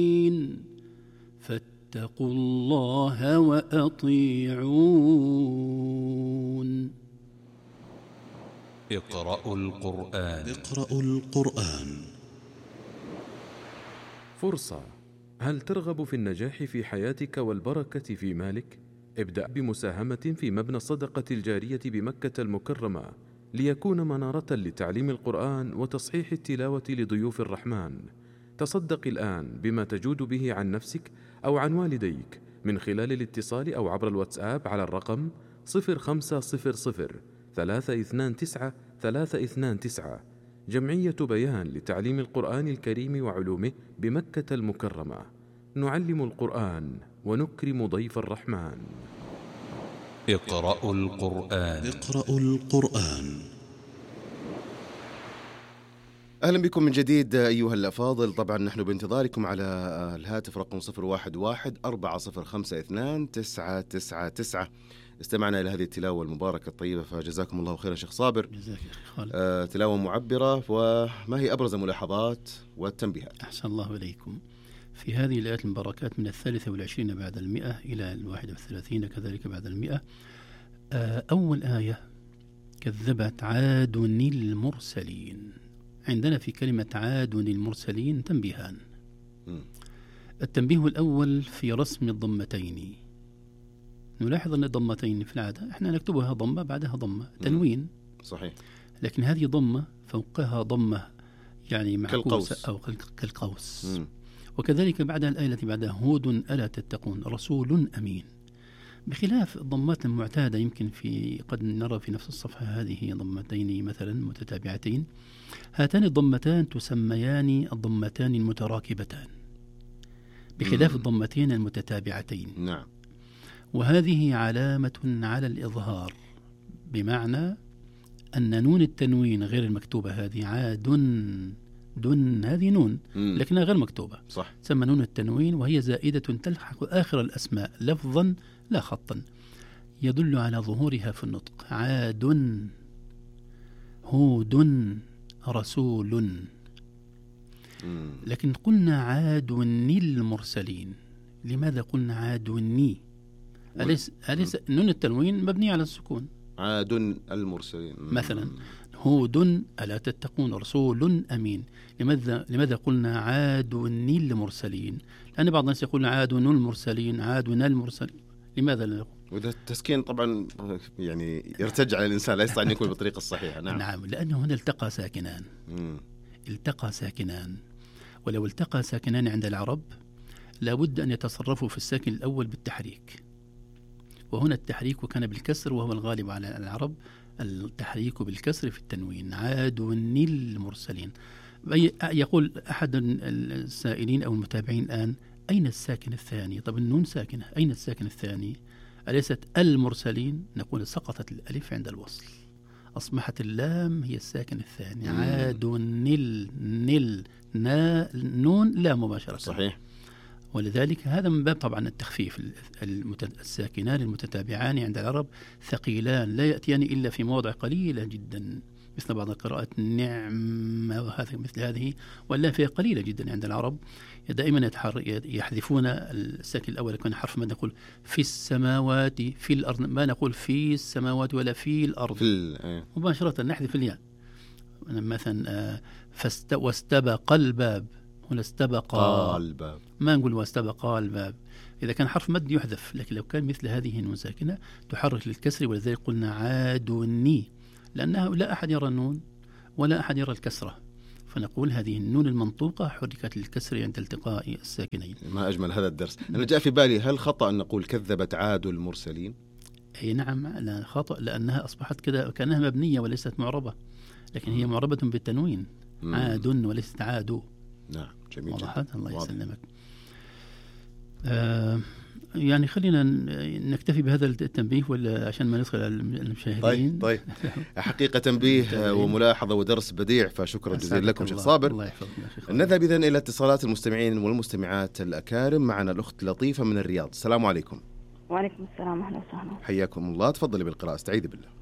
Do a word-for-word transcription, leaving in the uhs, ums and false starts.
فاتقوا الله وأطيعون. اقرأوا القرآن. اقرأوا القرآن. فرصة. هل ترغب في النجاح في حياتك والبركة في مالك؟ ابدأ بمساهمة في مبنى الصدقة الجارية بمكة المكرمة ليكون منارة لتعليم القرآن وتصحيح التلاوة لضيوف الرحمن. تصدق الآن بما تجود به عن نفسك أو عن والديك من خلال الاتصال أو عبر الواتساب على الرقم صفر خمسة صفر صفر ثلاثة اثنان تسعة ثلاثة اثنان تسعة. جمعية بيان لتعليم القرآن الكريم وعلومه بمكة المكرمة. نعلم القرآن ونكرم ضيف الرحمن. اقرأوا القرآن. اقرأوا القرآن. أهلا بكم من جديد أيها الأفاضل. طبعا نحن بانتظاركم على الهاتف رقم صفر واحد واحد أربعة صفر خمسة اثنان تسعة تسعة تسعة. استمعنا إلى هذه التلاوة المباركة الطيبة، فجزاكم الله خيرا شيخ صابر. جزاك خالد. آه تلاوة معبرة. وما هي أبرز الملاحظات والتنبيهات؟ أحسن الله إليكم. في هذه الآيات المباركات من الثالثة والعشرين بعد المئة إلى الواحد والثلاثين كذلك بعد المئة. آه أول آية: كذبت عاد المرسلين. عندنا في كلمة عاد المرسلين تنبيهان. م. التنبيه الأول في رسم الضمتين. نلاحظ أن الضمتين في العادة إحنا نكتبها ضمة بعدها ضمة تنوين. صحيح. لكن هذه ضمة فوقها ضمة يعني معكوسة كالقوس. أو كالقوس. م. وكذلك بعدها الآية التي بعدها: هود ألا تتقون رسول أمين. بخلاف الضمات المعتادة، يمكن في قد نرى في نفس الصفحة هذه ضمتين مثلا متتابعتين. هاتان الضمتان تسميان الضمتان المتراكبتان بخلاف م. الضمتين المتتابعتين. نعم. وهذه علامة على الإظهار، بمعنى أن نون التنوين غير المكتوبة هذه عاد دن هذه نون م. لكنها غير مكتوبة. صح. تسمى نون التنوين، وهي زائدة تلحق آخر الأسماء لفظا لا خطا، يدل على ظهورها في النطق. عاد هود رسول. م. لكن قلنا عاد المرسلين. لماذا قلنا عاد ني؟ أليس, أليس نون التنوين مبني على السكون؟ عاد المرسلين مثلا هود ألا تتقون رسول أمين. لماذا لماذا قلنا عاد المرسلين؟ لأن بعض الناس يقول عاد المرسلين عادنا المرسلين. لماذا لا نقول؟ وده التسكين طبعا يعني يرتج على الإنسان، لا يستطيع أن يكون بالطريقة الصحيحة. نعم. نعم، لأنه هنا التقى ساكنان. م. التقى ساكنان، ولو التقى ساكنان عند العرب لابد أن يتصرفوا في الساكن الأول بالتحريك، وهنا التحريك كان بالكسر وهو الغالب على العرب، التحريك بالكسر في التنوين. عاد المرسلين. يقول أحد السائلين أو المتابعين الآن: أين الساكن الثاني؟ طب النون ساكنة، أين الساكن الثاني؟ أليست المرسلين؟ نقول سقطت الألف عند الوصل، أصبحت اللام هي الساكن الثاني. عاد نل نل نا نون لا مباشرة. صحيح. ولذلك هذا من باب طبعا التخفيف. الساكنان المتتابعان عند العرب ثقيلان، لا يأتيان إلا في مواضع قليلة جدا، مثل بعض القراءات نعمة وهذا مثل هذه، ولا فيها قليلة جدا عند العرب. دائما يحذفون الساكن الأول، يكون حرف ما نقول في السماوات في الأرض، ما نقول في السماوات ولا في الأرض، في مباشرة نحذف الياء. مثلا فاست واستبق الباب، هنا استبق الباب، ما نقول واستبق الباب. إذا كان حرف مد يحذف، لكن لو كان مثل هذه النون ساكنة تحرك للكسر، ولذلك قلنا عادني، لأنه لا أحد يرى النون ولا أحد يرى الكسرة، فنقول هذه النون المنطوقة حركت للكسر عند التقاء الساكنين. ما أجمل هذا الدرس. أنا جاء في بالي، هل خطأ أن نقول كذبت عاد المرسلين؟ أي نعم، لا خطأ، لأنها أصبحت كذا كأنها مبنية وليست معربة، لكن هي معربة بالتنوين. مم. عاد وليست عادو. نعم، جميل جدا. الله يسلمك. آه يعني خلينا نكتفي بهذا التنبيه ولا عشان ما ندخل على المشاهدين. طيب طيب حقيقة تنبيه وملاحظة ودرس بديع، فشكرا جزيلا لكم شيخ صابر. الله يحفظك. نذهب إذن إلى اتصالات المستمعين والمستمعات الأكارم. معنا الأخت لطيفة من الرياض. السلام عليكم. وعليكم السلام، أهلا وسهلا. حياكم الله، تفضلي بالقراءة، استعيذي بالله.